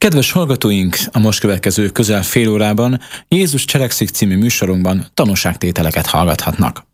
Kedves hallgatóink, a most következő közel fél órában Jézus cselekszik című műsorunkban tanúságtételeket hallgathatnak.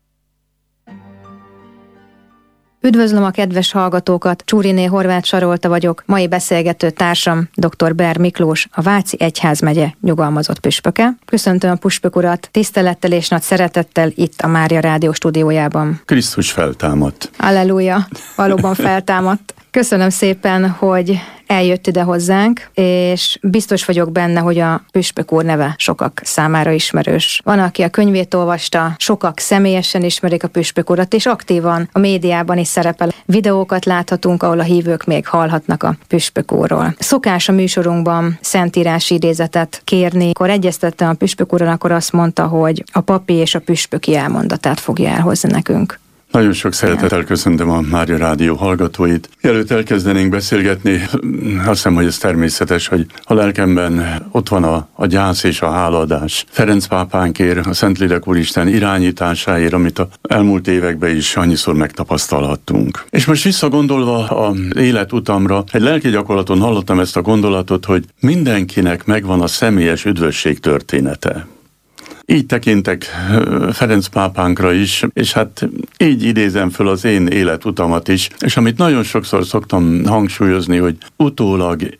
Üdvözlöm a kedves hallgatókat, Csúriné Horváth Sarolta vagyok, mai beszélgető társam dr. Ber Miklós, a Váci Egyházmegye nyugalmazott püspöke. Köszöntöm a püspök urat tisztelettel és nagy szeretettel itt a Mária Rádió stúdiójában. Krisztus feltámadt. Halleluja, valóban feltámadt. Köszönöm szépen, hogy eljött ide hozzánk, és biztos vagyok benne, hogy a püspök úr neve sokak számára ismerős. Van, aki a könyvét olvasta, sokak személyesen ismerik a püspök urat, és aktívan a médiában is szerepel. Videókat láthatunk, ahol a hívők még hallhatnak a püspök úrról. Szokás a műsorunkban szentírási idézetet kérni. Amikor egyeztettem a püspök úrral, akkor azt mondta, hogy a papi és a püspöki elmondatát fogja elhozni nekünk. Nagyon sok szeretettel köszöntöm a Mária Rádió hallgatóit. Mielőtt elkezdenénk beszélgetni, azt hiszem, hogy ez természetes, hogy a lelkemben ott van a gyász és a hálaadás. Ferenc pápánkért, a Szentlélek Úristen irányításáért, amit az elmúlt években is annyiszor megtapasztalhattunk. És most visszagondolva az életutamra, egy lelki gyakorlaton hallottam ezt a gondolatot, hogy mindenkinek megvan a személyes üdvösség története. Így tekintek Ferenc pápánkra is, és hát így idézem föl az én életutamat is, és amit nagyon sokszor szoktam hangsúlyozni, hogy utólag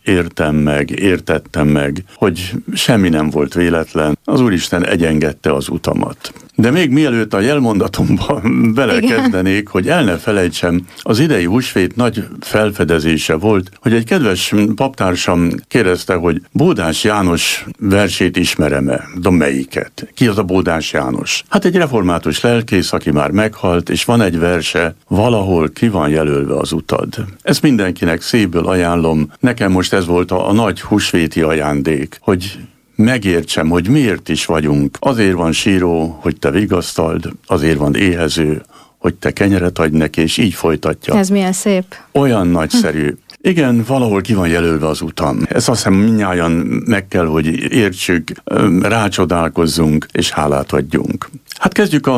értettem meg, hogy semmi nem volt véletlen, az Úristen egyengedte az utamat. De még mielőtt a jelmondatomba belekezdenék, hogy el ne felejtsem, az idei húsvét nagy felfedezése volt, hogy egy kedves paptársam kérdezte, hogy Bódás János versét ismerem-e, de melyiket? Ki az a Bódás János? Hát egy református lelkész, aki már meghalt, és van egy verse, valahol ki van jelölve az utad. Ezt mindenkinek szívből ajánlom, nekem most ez volt a nagy húsvéti ajándék, hogy megértsem, hogy miért is vagyunk. Azért van síró, hogy te vigasztald, azért van éhező, hogy te kenyeret adj neki, és így folytatja. Ez milyen szép. Olyan nagyszerű. Igen, valahol ki van jelölve az utam. Ezt azt hiszem mindnyájan meg kell, hogy értsük, rácsodálkozzunk, és hálát adjunk. Hát kezdjük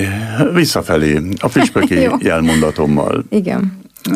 visszafelé, a püspöki jelmondatommal. Igen.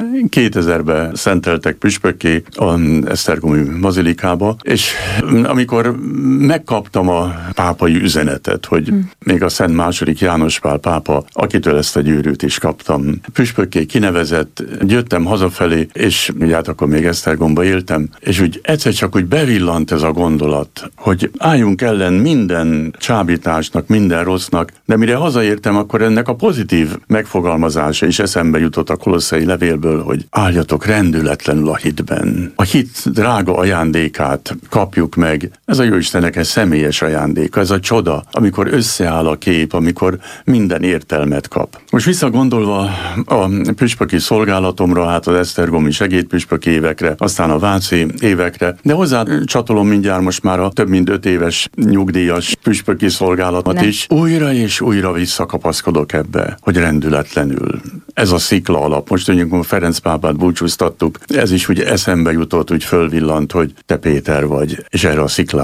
2000-ben szenteltek püspökké az Esztergomi bazilikába, és amikor megkaptam a pápai üzenetet, hogy még a Szent II. János Pál pápa, akitől ezt a gyűrűt is kaptam, püspökké kinevezett, jöttem hazafelé, és hát akkor még Esztergomba éltem, és úgy egyszer csak úgy bevillant ez a gondolat, hogy álljunk ellen minden csábításnak, minden rossznak, de mire hazaértem, akkor ennek a pozitív megfogalmazása is eszembe jutott a kolosszai levélből, hogy álljatok rendületlenül a hitben. A hit drága ajándékát kapjuk meg. Ez a Jóistennek egy személyes ajándéka, ez a csoda, amikor összeáll a kép, amikor minden értelmet kap. Most visszagondolva a püspöki szolgálatomra, hát az esztergomi segédpüspök évekre, aztán a váci évekre, de hozzá csatolom mindjárt most már a több mint 5 éves nyugdíjas püspöki szolgálatot is. Újra és újra visszakapaszkodok ebbe, hogy rendületlenül. Ez a szikla alap. Most mondjuk Ferenc pápát búcsúztattuk, ez is úgy eszembe jutott, úgy fölvillant, hogy te Péter vagy, és erre a sziklára